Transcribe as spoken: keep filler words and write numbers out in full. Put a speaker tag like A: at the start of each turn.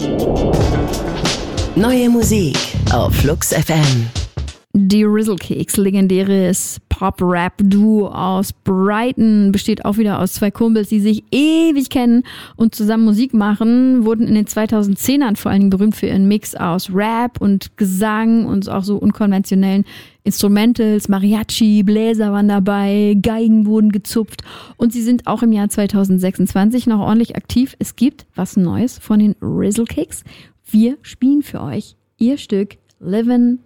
A: Neue Musik auf Flux F M.
B: Die Rizzle-Keks, legendäres Pop-Rap-Duo aus Brighton, besteht auch wieder aus zwei Kumpels, die sich ewig kennen und zusammen Musik machen, wurden in den zweitausendzehnern vor allen Dingen berühmt für ihren Mix aus Rap und Gesang und auch so unkonventionellen Instrumentals, Mariachi, Bläser waren dabei, Geigen wurden gezupft und sie sind auch im Jahr zweitausendsechsundzwanzig noch ordentlich aktiv. Es gibt was Neues von den Rizzle-Keks. Wir spielen für euch ihr Stück Livin'